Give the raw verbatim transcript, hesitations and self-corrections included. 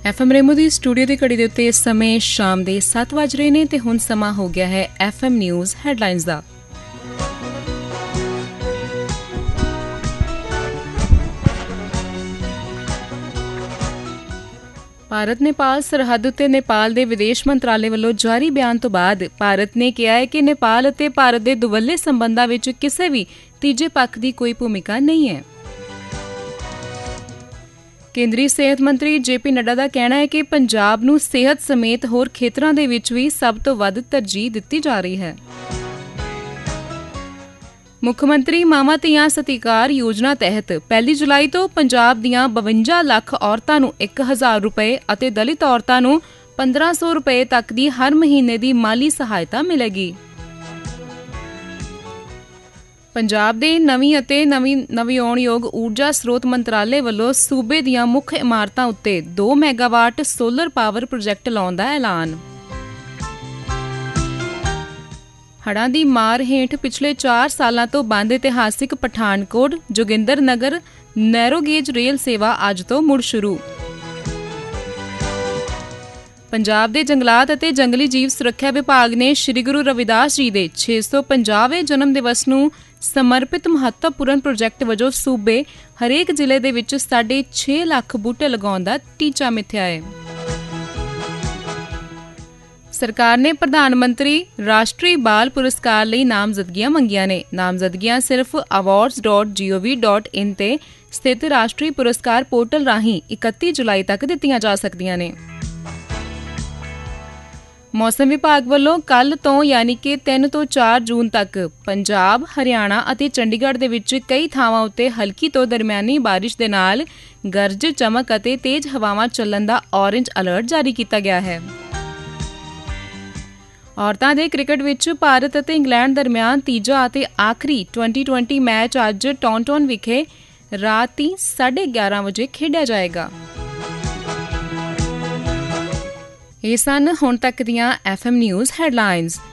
F M ਰੇਮੋ ਦੀ studio ਦੀ ਘੜੀ ਦੇ ਉੱਤੇ ਇਸ ਸਮੇਂ ਸ਼ਾਮ ਦੇ ਸੱਤ ਵੱਜ ਰਹੇ ਨੇ ਤੇ ਹੁਣ ਸਮਾਂ ਹੋ ਗਿਆ ਹੈ ਐਫ ਐਮ ਨਿਊਜ਼ ਹੈਡਲਾਈਨਸ ਦਾ। ਭਾਰਤ ਨੇਪਾਲ ਸਰਹੱਦ ਉੱਤੇ ਨੇਪਾਲ ਦੇ ਵਿਦੇਸ਼ ਮੰਤਰਾਲੇ ਵੱਲੋਂ ਜਾਰੀ ਬਿਆਨ ਤੋਂ ਬਾਅਦ ਭਾਰਤ ਨੇ ਕਿਹਾ ਹੈ ਕਿ ਨੇਪਾਲ ਅਤੇ ਭਾਰਤ ਦੇ ਦੁਵੱਲੇ ਸੰਬੰਧਾਂ ਵਿੱਚ ਕਿਸੇ ਵੀ ਤੀਜੇ ਪੱਖ ਦੀ ਕੋਈ ਭੂਮਿਕਾ ਨਹੀਂ ਹੈ। ਕੇਂਦਰੀ ਸਿਹਤ ਮੰਤਰੀ ਜੇ ਪੀ ਨੱਡਾ ਦਾ ਕਹਿਣਾ ਹੈ ਕਿ ਪੰਜਾਬ ਨੂੰ ਸਿਹਤ ਸਮੇਤ ਹੋਰ ਖੇਤਰਾਂ ਦੇ ਵਿੱਚ ਵੀ ਸਭ ਤੋਂ ਵੱਧ ਤਰਜੀਹ ਦਿੱਤੀ ਜਾ ਰਹੀ ਹੈ। ਮੁੱਖ ਮੰਤਰੀ ਮਾਵਾਂ ਧੀਆਂ ਸਤਿਕਾਰ ਯੋਜਨਾ ਤਹਿਤ ਪਹਿਲੀ ਜੁਲਾਈ ਤੋਂ ਪੰਜਾਬ ਦੀਆਂ ਬਵੰਜਾ ਲੱਖ ਔਰਤਾਂ ਨੂੰ ਇੱਕ ਹਜ਼ਾਰ ਰੁਪਏ ਅਤੇ ਦਲਿਤ ਔਰਤਾਂ ਨੂੰ ਪੰਦਰਾਂ ਸੌ ਰੁਪਏ ਤੱਕ ਦੀ ਹਰ ਮਹੀਨੇ ਦੀ ਮਾਲੀ ਸਹਾਇਤਾ ਮਿਲੇਗੀ। ਪੰਜਾਬ ਦੇ ਨਵੀਂ ਅਤੇ ਨਵੀਂ ਨਵਿਆਉਣਯੋਗ ਊਰਜਾ ਸਰੋਤ ਮੰਤਰਾਲੇ ਵੱਲੋਂ ਸੂਬੇ ਦੀਆਂ ਮੁੱਖ ਇਮਾਰਤਾਂ ਉੱਤੇ ਦੋ ਮੈਗਾਵਾਟ ਸੋਲਰ ਪਾਵਰ ਪ੍ਰੋਜੈਕਟ ਲਾਉਣ ਦਾ ਐਲਾਨ। ਹੜ੍ਹਾਂ ਦੀ ਮਾਰ ਹੇਠ ਪਿਛਲੇ ਚਾਰ ਸਾਲਾਂ ਤੋਂ ਬੰਦ ਇਤਿਹਾਸਿਕ ਪਠਾਨਕੋਟ ਜੋਗਿੰਦਰ ਨਗਰ ਨੈਰੋਗੇਜ ਰੇਲ ਸੇਵਾ ਅੱਜ ਤੋਂ ਮੁੜ ਸ਼ੁਰੂ। ਪੰਜਾਬ ਦੇ ਜੰਗਲਾਤ ਅਤੇ ਜੰਗਲੀ ਜੀਵ ਸੁਰੱਖਿਆ ਵਿਭਾਗ ਨੇ ਸ੍ਰੀ ਗੁਰੂ ਰਵਿਦਾਸ ਜੀ ਦੇ ਛੇ ਸੌ ਪੰਜਾਹਵੇਂ ਜਨਮ ਦਿਵਸ ਨੂੰ ਸਮਰਪਿਤ ਮਹੱਤਵਪੂਰਨ ਪ੍ਰੋਜੈਕਟ ਵਜੋਂ ਸੂਬੇ ਹਰੇਕ ਜ਼ਿਲ੍ਹੇ ਦੇ ਵਿੱਚ ਸਾਢੇ ਛੇ ਲੱਖ ਬੂਟੇ ਲਗਾਉਣ ਦਾ ਟੀਚਾ ਮਿੱਥਿਆ ਹੈ। ਸਰਕਾਰ ਨੇ ਪ੍ਰਧਾਨ ਮੰਤਰੀ ਰਾਸ਼ਟਰੀ ਬਾਲ ਪੁਰਸਕਾਰ ਲਈ ਨਾਮਜ਼ਦਗੀਆਂ ਮੰਗੀਆਂ ਨੇ। ਨਾਮਜ਼ਦਗੀਆਂ ਸਿਰਫ ਅਵਾਰਡਸ ਡਾਟ ਜੀ ਓ ਵੀ ਡਾਟ ਇਨ ਤੇ ਸਥਿਤ ਰਾਸ਼ਟਰੀ ਪੁਰਸਕਾਰ ਪੋਰਟਲ ਰਾਹੀਂ ਇਕੱਤੀ ਜੁਲਾਈ ਤੱਕ ਦਿੱਤੀਆਂ ਜਾ ਸਕਦੀਆਂ ਨੇ। ਮੌਸਮ ਵਿਭਾਗ ਵੱਲੋਂ ਕੱਲ੍ਹ ਤੋਂ ਯਾਨੀ ਕਿ ਤਿੰਨ ਤੋਂ ਚਾਰ ਜੂਨ ਤੱਕ ਪੰਜਾਬ, ਹਰਿਆਣਾ ਅਤੇ ਚੰਡੀਗੜ੍ਹ ਦੇ ਵਿੱਚ ਕਈ ਥਾਵਾਂ ਉੱਤੇ ਹਲਕੀ ਤੋਂ ਦਰਮਿਆਨੀ ਬਾਰਿਸ਼ ਦੇ ਨਾਲ ਗਰਜ, ਚਮਕ ਅਤੇ ਤੇਜ਼ ਹਵਾਵਾਂ ਚੱਲਣ ਦਾ ਔਰੇਂਜ ਅਲਰਟ ਜਾਰੀ ਕੀਤਾ ਗਿਆ ਹੈ। ਔਰਤਾਂ ਦੇ ਕ੍ਰਿਕਟ ਵਿੱਚ ਭਾਰਤ ਅਤੇ ਇੰਗਲੈਂਡ ਦਰਮਿਆਨ ਤੀਜਾ ਅਤੇ ਆਖਰੀ ਟਵੈਂਟੀ ਟਵੈਂਟੀ ਮੈਚ ਅੱਜ ਟੌਂਟੌਨ ਵਿਖੇ ਰਾਤੀ ਸਾਢੇ ਗਿਆਰਾਂ ਵਜੇ ਖੇਡਿਆ ਜਾਏਗਾ। ਇਹ ਸਨ ਹੁਣ ਤੱਕ ਦੀਆਂ ਐਫ ਐਮ ਨਿਊਜ਼ ਹੈਡਲਾਈਨਜ਼।